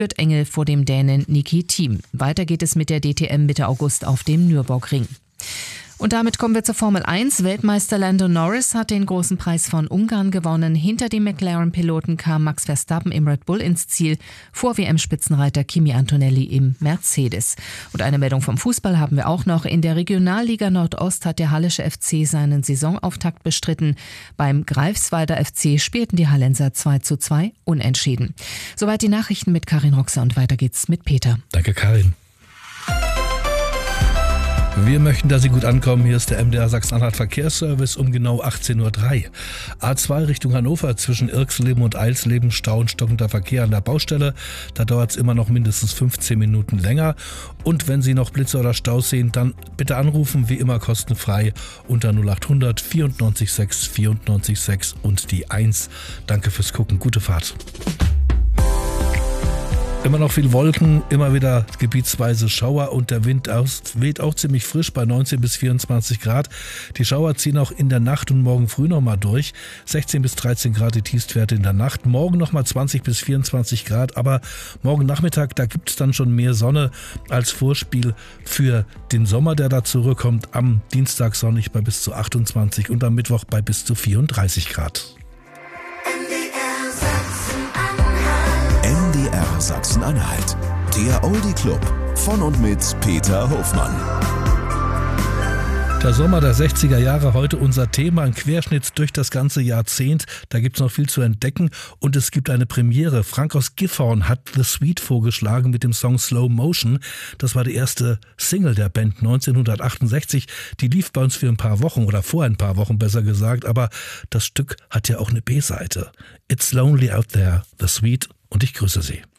führt Engel vor dem Dänen Niki Thiem. Weiter geht es mit der DTM Mitte August auf dem Nürburgring. Und damit kommen wir zur Formel 1. Weltmeister Lando Norris hat den großen Preis von Ungarn gewonnen. Hinter dem McLaren-Piloten kam Max Verstappen im Red Bull ins Ziel, vor WM-Spitzenreiter Kimi Antonelli im Mercedes. Und eine Meldung vom Fußball haben wir auch noch. In der Regionalliga Nordost hat der Hallische FC seinen Saisonauftakt bestritten. Beim Greifswalder FC spielten die Hallenser 2:2 unentschieden. Soweit die Nachrichten mit Karin Roxer und weiter geht's mit Peter. Danke, Karin. Wir möchten, dass Sie gut ankommen. Hier ist der MDR Sachsen-Anhalt Verkehrsservice um genau 18:03 Uhr. A2 Richtung Hannover zwischen Irxleben und Eilsleben Stau und stockender Verkehr an der Baustelle. Da dauert es immer noch mindestens 15 Minuten länger. Und wenn Sie noch Blitze oder Staus sehen, dann bitte anrufen, wie immer kostenfrei unter 0800 94 6 94 6 und die 1. Danke fürs Gucken. Gute Fahrt. Immer noch viel Wolken, immer wieder gebietsweise Schauer und der Wind weht auch ziemlich frisch bei 19 bis 24 Grad. Die Schauer ziehen auch in der Nacht und morgen früh nochmal durch. 16 bis 13 Grad die Tiefstwerte in der Nacht. Morgen nochmal 20 bis 24 Grad, aber morgen Nachmittag, da gibt es dann schon mehr Sonne als Vorspiel für den Sommer, der da zurückkommt. Am Dienstag sonnig bei bis zu 28 und am Mittwoch bei bis zu 34 Grad. MDR Sachsen-Anhalt, der Oldie Club von und mit Peter Hofmann. Der Sommer der 60er Jahre, heute unser Thema, ein Querschnitt durch das ganze Jahrzehnt. Da gibt es noch viel zu entdecken und es gibt eine Premiere. Frank aus Gifhorn hat The Sweet vorgeschlagen mit dem Song Slow Motion. Das war die erste Single der Band 1968. Die lief bei uns für ein paar Wochen oder vor ein paar Wochen besser gesagt, aber das Stück hat ja auch eine B-Seite. It's Lonely Out There, The Sweet, und ich grüße Sie.